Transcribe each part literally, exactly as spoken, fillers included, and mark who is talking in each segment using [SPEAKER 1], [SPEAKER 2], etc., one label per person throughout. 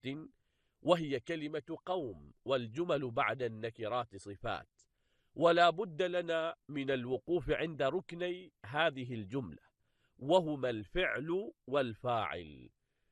[SPEAKER 1] ست، وهي كلمة قوم، والجمل بعد النكرات صفات. ولا بد لنا من الوقوف عند ركني هذه الجملة، وهما الفعل والفاعل.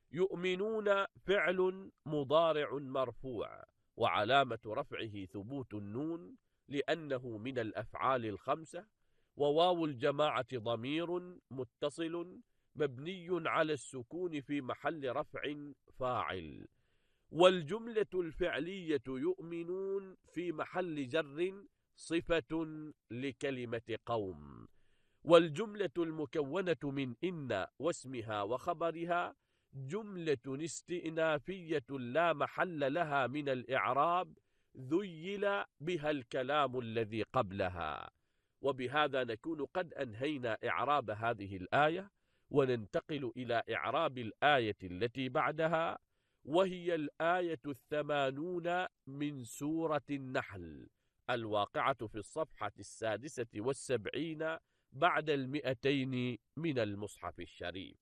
[SPEAKER 1] يؤمنون فعل مضارع مرفوع، وعلامة رفعه ثبوت النون لأنه من الأفعال الخمسة، وواو الجماعة ضمير متصل مبني على السكون في محل رفع فاعل. والجملة الفعلية يؤمنون في محل جر صفة لكلمة قوم. والجملة المكونة من إن واسمها وخبرها جملة استئنافية لا محل لها من الإعراب، ذيل بها الكلام الذي قبلها. وبهذا نكون قد أنهينا إعراب هذه الآية، وننتقل إلى إعراب الآية التي بعدها، وهي الآية الثمانون من سورة النحل، الواقعة في الصفحة السادسة والسبعين بعد المئتين من المصحف الشريف.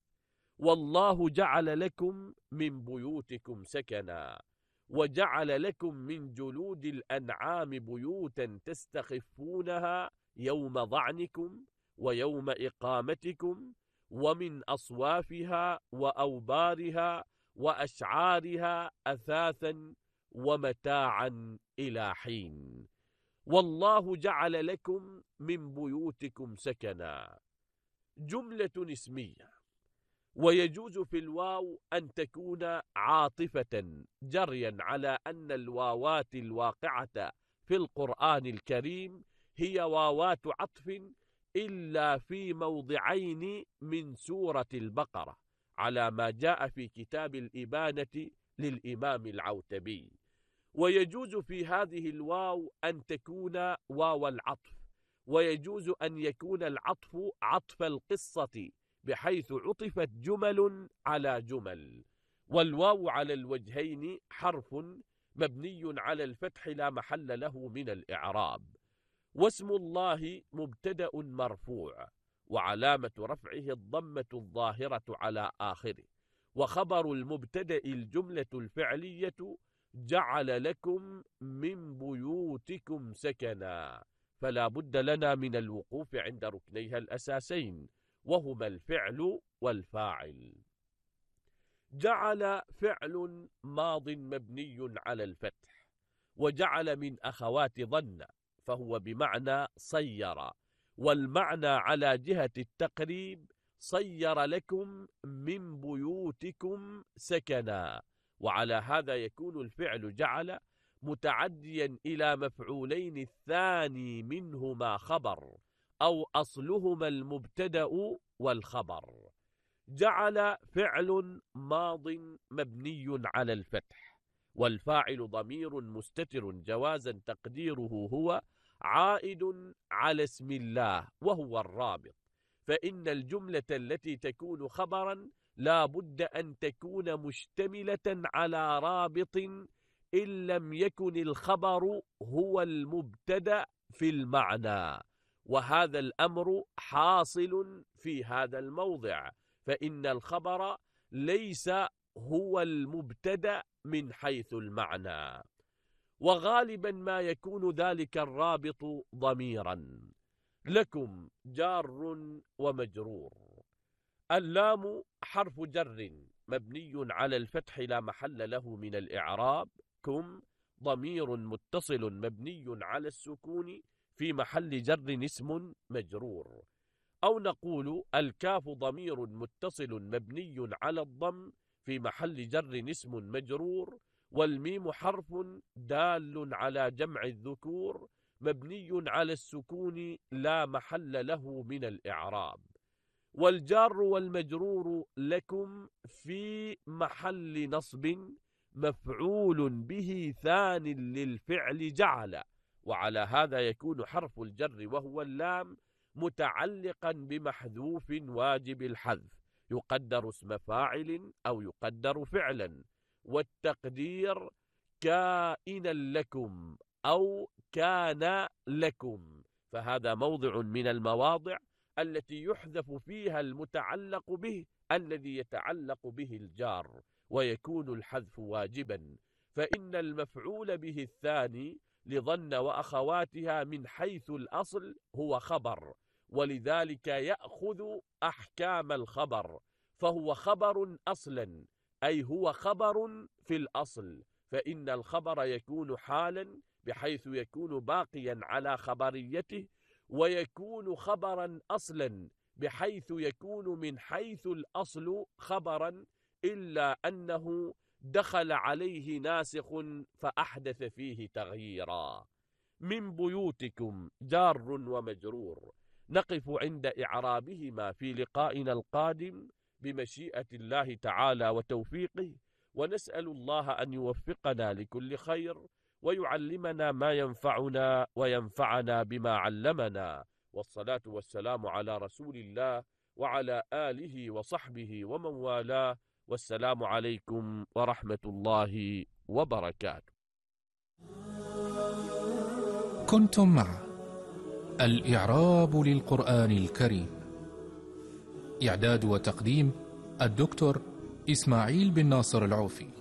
[SPEAKER 1] والله جعل لكم من بيوتكم سكنا، وجعل لكم من جلود الأنعام بيوتا تستخفونها يوم ضعنكم ويوم إقامتكم، ومن أصوافها وأوبارها وأشعارها أثاثا ومتاعا إلى حين. والله جعل لكم من بيوتكم سكنا جملة اسمية، ويجوز في الواو أن تكون عاطفة جريا على أن الواوات الواقعة في القرآن الكريم هي واوات عطف إلا في موضعين من سورة البقرة، على ما جاء في كتاب الإبانة للإمام العوتبي. ويجوز في هذه الواو أن تكون واو العطف، ويجوز أن يكون العطف عطف القصة بحيث عطفت جمل على جمل. والواو على الوجهين حرف مبني على الفتح لا محل له من الإعراب. واسم الله مبتدأ مرفوع، وعلامة رفعه الضمة الظاهرة على آخره. وخبر المبتدأ الجملة الفعلية جعل لكم من بيوتكم سكنا، فلا بد لنا من الوقوف عند ركنيها الأساسين، وهما الفعل والفاعل. جعل فعل ماض مبني على الفتح، وجعل من أخوات ظن، فهو بمعنى صير، والمعنى على جهة التقريب صير لكم من بيوتكم سكنا. وعلى هذا يكون الفعل جعل متعديا إلى مفعولين الثاني منهما خبر، أو أصلهما المبتدأ والخبر. جعل فعل ماض مبني على الفتح، والفاعل ضمير مستتر جوازا تقديره هو عائد على اسم الله وهو الرابط. فإن الجملة التي تكون خبرا لا بد أن تكون مشتملة على رابط، إن لم يكن الخبر هو المبتدأ في المعنى، وهذا الأمر حاصل في هذا الموضع، فإن الخبر ليس هو المبتدأ من حيث المعنى. وغالبا ما يكون ذلك الرابط ضميرا. لكم جار ومجرور. اللام حرف جر مبني على الفتح لا محل له من الإعراب. كم ضمير متصل مبني على السكون في محل جر اسم مجرور. أو نقول الكاف ضمير متصل مبني على الضم في محل جر اسم مجرور. والميم حرف دال على جمع الذكور مبني على السكون لا محل له من الإعراب. والجار والمجرور لكم في محل نصب مفعول به ثان للفعل جعل، وعلى هذا يكون حرف الجر وهو اللام متعلقا بمحذوف واجب الحذف، يقدر اسم فاعل أو يقدر فعلا، والتقدير كائنا لكم أو كان لكم. فهذا موضع من المواضع التي يحذف فيها المتعلق به الذي يتعلق به الجار، ويكون الحذف واجبا، فإن المفعول به الثاني لظن وأخواتها من حيث الأصل هو خبر، ولذلك يأخذ أحكام الخبر، فهو خبر أصلا، أي هو خبر في الأصل، فإن الخبر يكون حالا بحيث يكون باقيا على خبريته، ويكون خبرا أصلا بحيث يكون من حيث الأصل خبرا، إلا أنه دخل عليه ناسخ فأحدث فيه تغييرا. من بيوتكم جار ومجرور، نقف عند إعرابهما في لقائنا القادم بمشيئة الله تعالى وتوفيقه، ونسأل الله أن يوفقنا لكل خير ويعلمنا ما ينفعنا وينفعنا بما علمنا، والصلاة والسلام على رسول الله وعلى آله وصحبه ومن والاه، والسلام عليكم ورحمة الله وبركاته.
[SPEAKER 2] كنتم مع الإعراب للقرآن الكريم، إعداد وتقديم الدكتور إسماعيل بن ناصر العوفي.